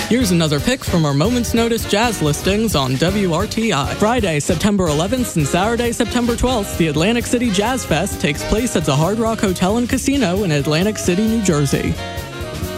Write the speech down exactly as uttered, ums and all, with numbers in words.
Here's another pick from our Moment's Notice jazz listings on W R T I. Friday, September eleventh and Saturday, September twelfth, the Atlantic City Jazz Fest takes place at the Hard Rock Hotel and Casino in Atlantic City, New Jersey.